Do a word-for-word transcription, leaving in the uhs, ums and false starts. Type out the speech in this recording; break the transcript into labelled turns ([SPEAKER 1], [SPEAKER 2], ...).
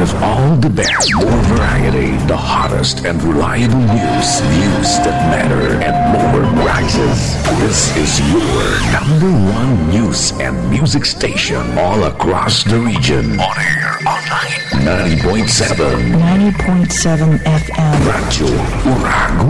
[SPEAKER 1] With all the best, more variety, the hottest and reliable news, views that matter, and more prizes. This is your number one news and music station all across the region. On air, online, ninety point seven.
[SPEAKER 2] ninety point seven F M.
[SPEAKER 1] Radyo Urago.